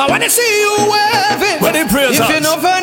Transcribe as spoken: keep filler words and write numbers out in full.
I wanna see you waving. Where the praise If you at? never